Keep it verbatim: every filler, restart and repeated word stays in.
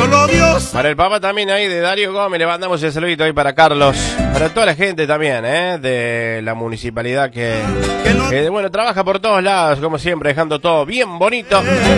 solo Dios. Para el papá también ahí de Darío Gómez, le mandamos el saludito ahí para Carlos. Para toda la gente también, ¿eh? De la municipalidad que, que bueno, trabaja por todos lados, como siempre, dejando todo bien bonito.